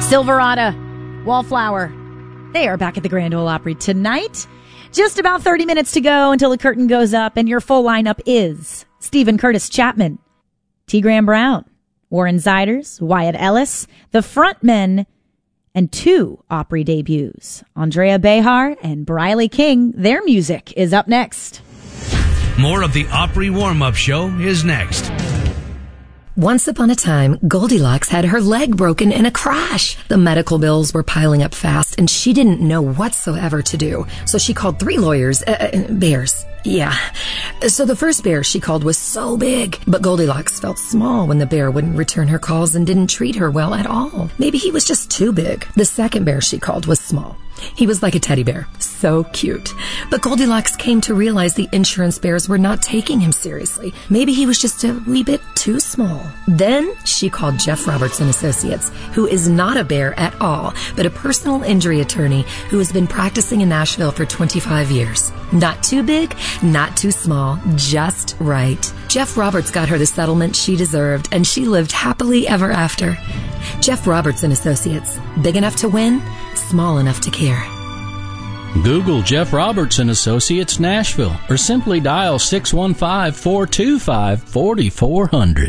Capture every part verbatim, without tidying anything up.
Silverado, Wallflower. They are back at the Grand Ole Opry tonight. Just about thirty minutes to go until the curtain goes up, and your full lineup is Stephen Curtis Chapman, T. Graham Brown, Warren Ziders, Wyatt Ellis, the Frontmen, and two Opry debuts, Andrea Behar and Briley King. Their music is up next. More of the Opry warm-up show is next. Once upon a time, Goldilocks had her leg broken in a crash. The medical bills were piling up fast, and she didn't know whatsoever to do. So she called three lawyers, uh, uh, bears. Yeah. So the first bear she called was so big, but Goldilocks felt small when the bear wouldn't return her calls and didn't treat her well at all. Maybe he was just too big. The second bear she called was small. He was like a teddy bear. So cute. But Goldilocks came to realize the insurance bears were not taking him seriously. Maybe he was just a wee bit too small. Then she called Jeff Roberts and Associates, who is not a bear at all, but a personal injury attorney who has been practicing in Nashville for twenty-five years. Not too big, not too small, just right. Jeff Roberts got her the settlement she deserved, and she lived happily ever after. Jeff Roberts and Associates. Big enough to win, small enough to care. Google Jeff Roberts and Associates Nashville, or simply dial six one five, four two five, four four zero zero.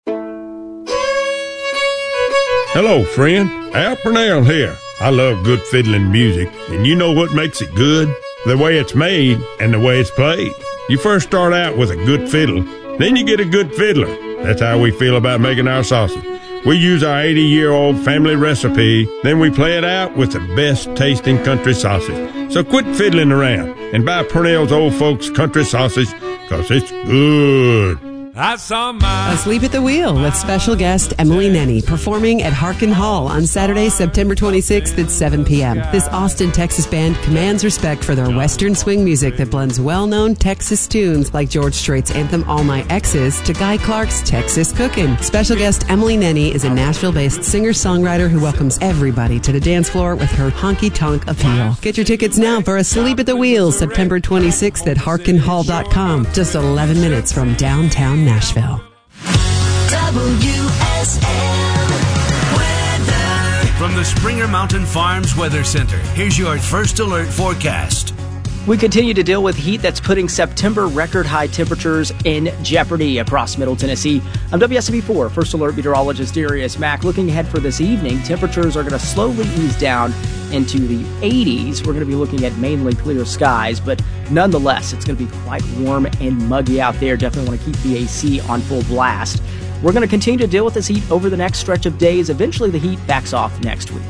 Hello, friend. Al Purnell here. I love good fiddling music, and you know what makes it good? The way it's made and the way it's played. You first start out with a good fiddle, then you get a good fiddler. That's how we feel about making our sausage. We use our eighty-year-old family recipe, then we play it out with the best tasting country sausage. So quit fiddling around and buy Purnell's Old Folks Country Sausage, because it's good. I saw my Asleep at the Wheel with special guest Emily Nenny performing at Harkin Hall on Saturday, September twenty-sixth at seven p.m. This Austin, Texas band commands respect for their Western swing music that blends well-known Texas tunes like George Strait's anthem All My Exes to Guy Clark's Texas Cookin'. Special guest Emily Nenny is a Nashville-based singer-songwriter who welcomes everybody to the dance floor with her honky-tonk appeal. Get your tickets now for Asleep at the Wheel, September twenty-sixth at harkin hall dot com, just eleven minutes from downtown Nashville. W S L weather. From the Springer Mountain Farms Weather Center, here's your first alert forecast. We continue to deal with heat that's putting September record high temperatures in jeopardy across Middle Tennessee. I'm W S M V four First Alert Meteorologist Darius Mack. Looking ahead for this evening, temperatures are going to slowly ease down into the eighties. We're going to be looking at mainly clear skies, but nonetheless, it's going to be quite warm and muggy out there. Definitely want to keep the A C on full blast. We're going to continue to deal with this heat over the next stretch of days. Eventually, the heat backs off next week.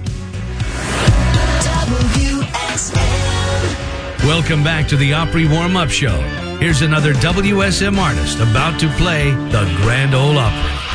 W S L. Welcome back to the Opry Warm-Up Show. Here's another W S M artist about to play the Grand Ole Opry.